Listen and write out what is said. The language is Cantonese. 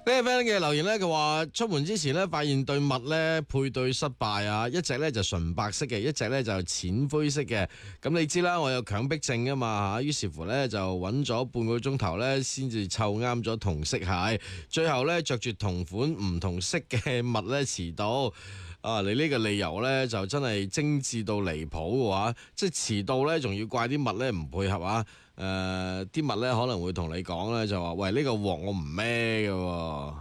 呢個 friend 嘅留言咧，佢話出門之前咧，發現對襪咧配對失敗啊，一隻咧就純白色嘅，一隻咧就淺灰色嘅。咁你知啦，我有強迫症啊嘛嚇，於是乎咧就揾咗半個鐘頭咧，先至湊啱咗同色鞋。最後咧着住同款唔同色嘅襪咧遲到。啊！你呢個理由咧就真係精緻到離譜嘅話，即係遲到咧，仲要怪啲襪咧唔配合啊！啲襪咧可能會同你講咧，就話喂，呢個鑊我唔孭嘅喎。